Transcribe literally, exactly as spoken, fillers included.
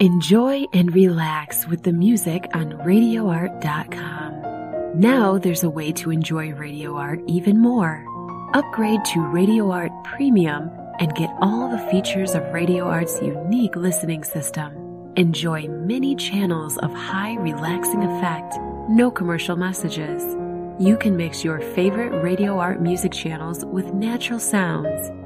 Enjoy and relax with the music on radio art dot com. Now there's a way to enjoy Radio Art even more. Upgrade to Radio Art Premium and get all the features of Radio Art's unique listening system. Enjoy many channels of high relaxing effect, no commercial messages. You can mix your favorite Radio Art music channels with natural sounds.